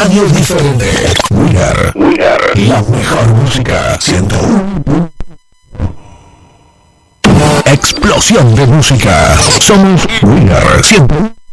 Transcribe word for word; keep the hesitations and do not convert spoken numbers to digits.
radio diferente. Winner. Winner. La mejor música. ciento uno. Explosión de música. Somos Winner ciento uno.